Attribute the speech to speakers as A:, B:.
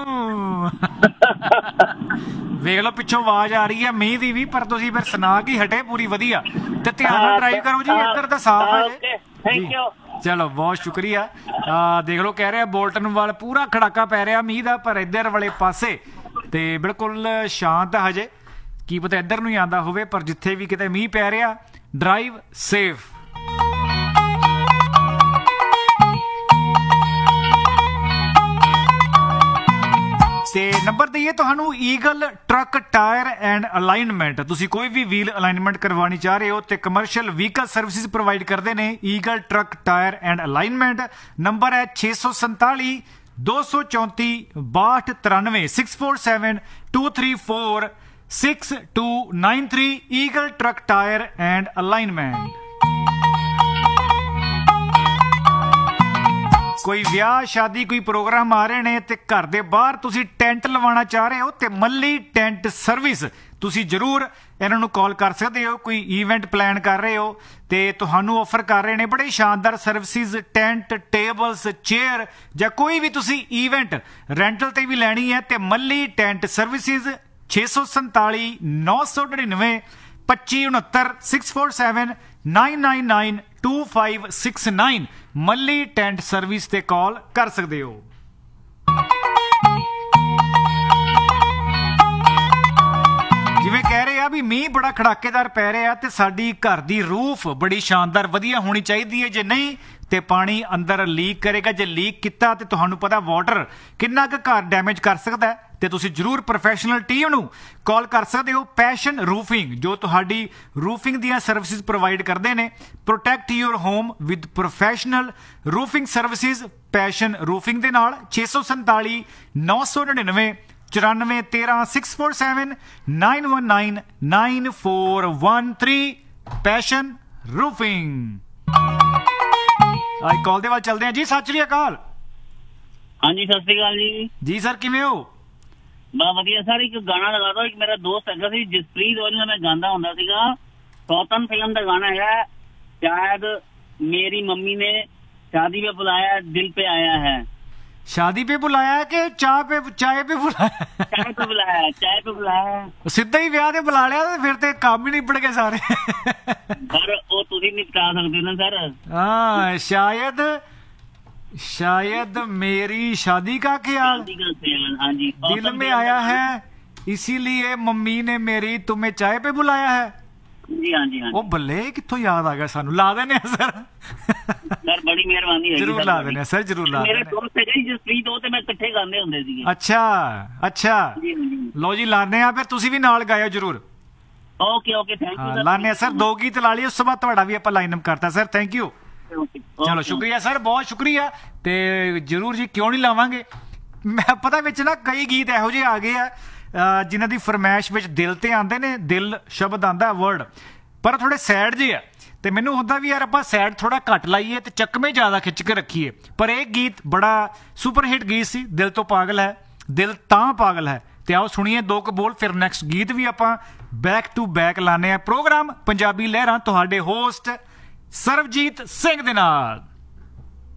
A: ਵੇਖ ਲਓ ਪਿੱਛੋਂ ਆਵਾਜ਼ ਆ ਰਹੀ ਹੈ ਮੀਂਹ ਦੀ ਵੀ, ਪਰ ਤੁਸੀਂ ਫਿਰ ਸੁਣਾ ਕੀ ਹਟੇ ਪੂਰੀ ਵਧੀਆ। ਤੇ ਧਿਆਨ ਨਾਲ ਡਰਾਈਵ ਕਰੋ ਜੀ, ਇੱਧਰ ਤਾਂ ਸਾਫ਼ ਹੈ।
B: Thank you.
A: ਚਲੋ ਬਹੁਤ ਸ਼ੁਕਰੀਆ। ਦੇਖ ਲਓ ਕਹਿ ਰਿਹਾ ਬੋਲਟਨ ਵੱਲ ਪੂਰਾ ਖੜਾਕਾ ਪੈ ਰਿਹਾ ਮੀਂਹ ਦਾ, ਪਰ ਇੱਧਰ ਵਾਲੇ ਪਾਸੇ ਤੇ ਬਿਲਕੁਲ ਸ਼ਾਂਤ ਹਜੇ। ਕੀ ਪਤਾ ਇੱਧਰ ਨੂੰ ਹੀ ਆਉਂਦਾ ਹੋਵੇ, ਪਰ ਜਿੱਥੇ ਵੀ ਕਿਤੇ ਮੀਂਹ ਪੈ ਰਿਹਾ ਡਰਾਈਵ ਸੇਫ। ਤੇ ਨੰਬਰ ਦਈਏ ਤੁਹਾਨੂੰ eagle truck tyre and alignment. ਤੁਸੀਂ ਕੋਈ ਵੀ ਵੀਲ ਅਲਾਈਨਮੈਂਟ ਕਰਵਾਉਣੀ ਚਾਹ ਰਹੇ ਹੋ ਤੇ ਕਮਰਸ਼ੀਅਲ ਵਹੀਕਲ ਸਰਵਿਸਿਜ਼ ਪ੍ਰੋਵਾਈਡ ਕਰਦੇ ਨੇ eagle truck tyre and alignment. Number ਹੈ 647 234 6293 647 234 6293 eagle truck tyre and alignment. ਕੋਈ ਵਿਆਹ ਸ਼ਾਦੀ ਕੋਈ ਪ੍ਰੋਗਰਾਮ ਆ ਰਹੇ ਨੇ ਤੇ ਘਰ ਦੇ ਬਾਹਰ ਤੁਸੀਂ ਟੈਂਟ ਲਵਾਉਣਾ ਚਾਹ ਰਹੇ ਹੋ ਤੇ ਮੱਲੀ ਟੈਂਟ ਸਰਵਿਸ ਤੁਸੀਂ ਜ਼ਰੂਰ ਇਹਨਾਂ ਨੂੰ ਕਾਲ ਕਰ ਸਕਦੇ ਹੋ। ਕੋਈ ਈਵੈਂਟ ਪਲਾਨ ਕਰ ਰਹੇ ਹੋ ਤੇ ਤੁਹਾਨੂੰ ਆਫਰ ਕਰ ਰਹੇ ਨੇ ਬੜੇ ਸ਼ਾਨਦਾਰ ਸਰਵਿਸਿਜ਼, ਟੈਂਟ, ਟੇਬਲਸ, ਚੇਅਰ ਜਾਂ ਕੋਈ ਵੀ ਤੁਸੀਂ ਈਵੈਂਟ ਰੈਂਟਲ ਤੇ ਵੀ ਲੈਣੀ ਹੈ ਤੇ ਮੱਲੀ ਟੈਂਟ ਸਰਵਿਸਿਜ਼ 647 999 2569 647 999 2569 ਮੱਲੀ ਟੈਂਟ ਸਰਵਿਸ ਤੇ ਕਾਲ ਕਰ ਸਕਦੇ ਹੋ। ਜਿਵੇਂ ਕਹਿ ਰਹੇ ਆ ਵੀ ਮੀਂਹ ਬੜਾ ਖੜਾਕੇਦਾਰ ਪੈ ਰਿਹਾ ਤੇ ਸਾਡੀ ਘਰ ਦੀ ਰੂਫ ਬੜੀ ਸ਼ਾਨਦਾਰ ਵਧੀਆ ਹੋਣੀ ਚਾਹੀਦੀ ਹੈ। ਜੇ ਨਹੀਂ ਤੇ ਪਾਣੀ ਅੰਦਰ ਲੀਕ ਕਰੇਗਾ। ਜੇ ਲੀਕ ਕੀਤਾ ਤੇ ਤੁਹਾਨੂੰ ਪਤਾ ਵਾਟਰ ਕਿੰਨਾ ਕੁ ਘਰ ਡੈਮੇਜ ਕਰ ਸਕਦਾ ਹੈ ਤੇ ਤੁਸੀਂ ਜ਼ਰੂਰ ਪ੍ਰੋਫੈਸ਼ਨਲ ਟੀਮ ਨੂੰ ਕਾਲ ਕਰ ਸਕਦੇ ਹੋ। ਪੈਸ਼ਨ ਰੂਫਿੰਗ ਜੋ ਤੁਹਾਡੀ ਰੂਫਿੰਗ ਦੀਆਂ ਸਰਵਿਸਿਜ਼ ਪ੍ਰੋਵਾਈਡ ਕਰਦੇ ਨੇ। Protect your home with professional roofing services passion roofing ਦੇ ਨਾਲ 647 999 94 13 647 919 9413 ਪੈਸ਼ਨ ਰੂਫਿੰਗ। ਆਈ ਕਾਲ ਦੇ ਵੱਲ ਚੱਲਦੇ ਹਾਂ ਜੀ। ਸਤਿ ਸ਼੍ਰੀ ਅਕਾਲ।
B: ਹਾਂਜੀ ਸਤਿ ਸ਼੍ਰੀ ਅਕਾਲ ਜੀ।
A: ਜੀ ਸਰ ਕਿਵੇਂ ਹੋ?
B: ਬਹੁਤ ਵਧੀਆ ਸਰ। ਇੱਕ ਗਾਣਾ ਲਗਾ ਦੋ। ਇੱਕ ਮੇਰਾ ਦੋਸਤ ਹੈਗਾ ਸੀ ਜਸਪ੍ਰੀਤ, ਉਹਦੇ ਨਾਲ ਮੈਂ ਗਾਉਂਦਾ ਹੁੰਦਾ ਸੀਗਾ। ਸੌਤਨ ਫਿਲਮ ਦਾ ਗਾਣਾ ਹੈ ਸ਼ਾਇਦ ਮੇਰੀ मम्मी ने शादी पे बुलाया दिल पे आया है।
A: शादी पे बुलाया कि चाय पे बुलाया?
B: चाय पे बुलाया, चाय पे बुलाया।
A: ਸਿੱਧਾ ਹੀ ਵਿਆਹ ਤੇ ਬੁਲਾ ਲਿਆ ਤੇ ਫਿਰ ਤੇ ਕੰਮ ਹੀ ਨਿਬੜ ਗਏ ਸਾਰੇ।
B: ਪਰ ਉਹ ਤੁਸੀਂ ਨਿਪਟਾ ਸਕਦੇ ਨਾ ਸਰ।
A: हाँ शायद मेरी शादी का ख्याल
B: हाँ जी
A: दिल में आया है, इसीलिए मम्मी ने मेरी तुम्हें चाय पे बुलाया है।
B: जी हाँ जी हाँ।
A: ਉਹ ਬੱਲੇ ਕਿੱਥੋਂ ਯਾਦ ਆ ਗਿਆ ਸਾਨੂੰ। ਲਾ ਦੇਣੇ ਆ ਸਰ।
B: ਸਰ ਬੜੀ ਮਿਹਰਬਾਨੀ ਹੈ।
A: ਜ਼ਰੂਰ ਲਾ ਦੇਣੇ ਸਰ, ਜ਼ਰੂਰ ਲਾ ਦੇਣੇ।
B: ਮੇਰੇ ਦੋਸਤ ਹੈਗੇ ਜਸਪ੍ਰੀਤ, ਉਹ ਤੇ ਮੈਂ ਇਕੱਠੇ ਗਾਉਂਦੇ ਹੁੰਦੇ ਸੀਗੇ।
A: ਅੱਛਾ ਲਓ ਜੀ ਲਾਣੇ ਆ ਫਿਰ। ਤੁਸੀਂ ਵੀ ਨਾਲ ਗਾਇਓ ਜ਼ਰੂਰ।
B: Okay thank you.
A: ਲਾਣੇ ਆ ਸਰ। 2 ਗੀਤ ਲਾ ਲਈ, ਉਸ ਤੋਂ ਬਾਅਦ ਤੁਹਾਡਾ ਵੀ ਆਪਾਂ ਲਾਈਨ ਅਪ ਕਰਤਾ ਸਰ। Thank you. ਚਲੋ ਸ਼ੁਕਰੀਆ ਸਰ, ਬਹੁਤ ਸ਼ੁਕਰੀਆ। ਤੇ ਜ਼ਰੂਰ ਜੀ ਕਿਉਂ ਨਹੀਂ ਲਾਵਾਂਗੇ। ਮੈਂ ਪਤਾ ਵਿੱਚ ਨਾ ਕਈ ਗੀਤ ਇਹੋ ਜਿਹੇ ਆ ਗਏ ਆ ਜਿਨ੍ਹਾਂ ਦੀ ਫਰਮਾਇਸ਼ ਵਿੱਚ ਦਿਲ ਤੇ ਆਉਂਦੇ ਨੇ। ਦਿਲ ਸ਼ਬਦ ਆਉਂਦਾ ਵਰਡ, ਪਰ ਥੋੜੇ ਸੈਡ ਜਿਹੇ ਆ ਤੇ ਮੈਨੂੰ ਹੁੰਦਾ ਵੀ ਯਾਰ ਆਪਾਂ ਸੈਡ ਥੋੜਾ ਘੱਟ ਲਾਈਏ ਤੇ ਚੱਕਵੇਂ ਜ਼ਿਆਦਾ ਖਿੱਚ ਕੇ ਰੱਖੀਏ। ਪਰ ਇਹ ਗੀਤ ਬੜਾ ਸੁਪਰ ਹਿੱਟ ਗੀਤ ਸੀ। ਦਿਲ ਤੋਂ ਪਾਗਲ ਹੈ, ਦਿਲ ਤਾਂ ਪਾਗਲ ਹੈ। ਤੇ ਆਓ ਸੁਣੀਏ 2 ਕੁ ਬੋਲ, ਫਿਰ ਨੈਕਸਟ ਗੀਤ ਵੀ ਆਪਾਂ ਬੈਕ ਟੂ ਬੈਕ ਲਾਣੇ ਆ। ਪ੍ਰੋਗਰਾਮ ਪੰਜਾਬੀ ਲਹਿਰਾਂ ਤੁਹਾਡੇ ਹੋਸਟ ਸਰਬਜੀਤ ਸਿੰਘ ਦੇ ਨਾਲ।